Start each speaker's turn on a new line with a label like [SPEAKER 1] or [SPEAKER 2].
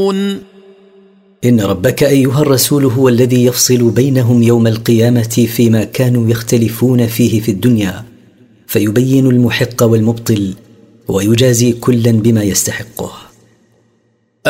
[SPEAKER 1] إن ربك أيها الرسول هو الذي يفصل بينهم يوم القيامة فيما كانوا يختلفون فيه في الدنيا، فيبين المحق والمبطل ويجازي كلا بما يستحقه.